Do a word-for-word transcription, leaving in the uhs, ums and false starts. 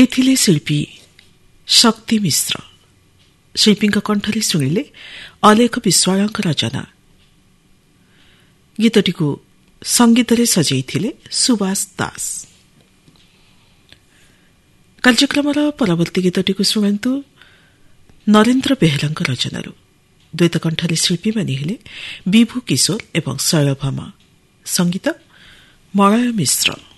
ଗାଇଥିଲେ ଶିଳ୍ପୀ ଶକ୍ତି ମିଶ୍ର। ଶିଳ୍ପୀଙ୍କ କଣ୍ଠରେ ଶୁଣିଲେ ଅଲେଖ ବିଶ୍ୱାଳଙ୍କ ରଚନା। ଗୀତଟିକୁ ସଙ୍ଗୀତରେ ସଜାଇଥିଲେ ସୁବାସ ଦାସ। କାର୍ଯ୍ୟକ୍ରମର ପରବର୍ତ୍ତୀ ଗୀତଟିକୁ ଶୁଣନ୍ତୁ ନରେନ୍ଦ୍ର ବେହେରାଙ୍କ ରଚନାରୁ। ଦ୍ୱୈତ କଣ୍ଠରେ ଶିଳ୍ପୀମାନେ ହେଲେ ବିଭୁ କିଶୋର ଏବଂ ଶୈଳଭାମା। ସଙ୍ଗୀତ ମଳୟ ମିଶ୍ର।